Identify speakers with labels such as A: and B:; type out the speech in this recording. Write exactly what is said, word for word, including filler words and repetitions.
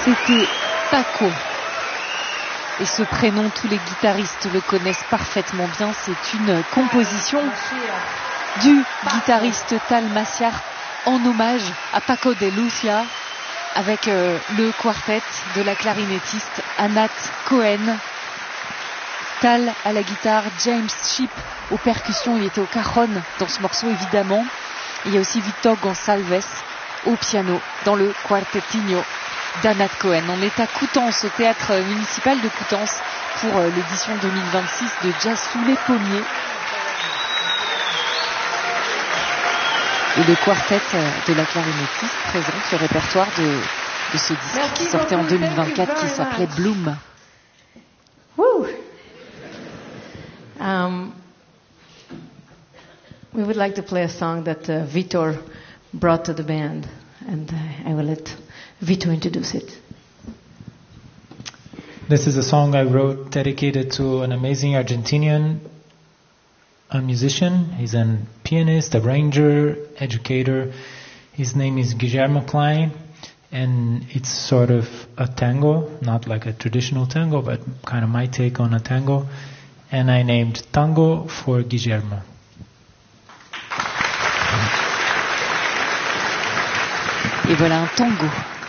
A: C'était Paco. Et ce prénom, tous les guitaristes le connaissent parfaitement bien. C'est une composition du guitariste Tal Maciar en hommage à Paco de Lucia, avec euh, le quartet de la clarinettiste Anat Cohen. Tal à la guitare, James Shipp aux percussions, il était au cajon dans ce morceau évidemment. Il y a aussi Victor Gonçalves au piano dans le quartetinho d'Anat Cohen. On est à Coutances, au théâtre municipal de Coutances pour euh, l'édition deux mille vingt-six de Jazz sous les pommiers. Et le quartet de la clarinettiste présente le répertoire de, de ce disque Merci qui sortait beaucoup. En deux mille vingt-quatre qui s'appelait Bloom.
B: Woo. Um, we would like to play a song that uh, Vitor brought to the band, and uh, I will let Vitor introduce it.
C: This is a song I wrote dedicated to an amazing Argentinian a musician. He's a pianist, arranger, educator. His name is Guillermo Klein, and it's sort of a tango, not like a traditional tango, but kind of my take on a tango. And I named Tango for Guillermo.
A: Et voilà un tango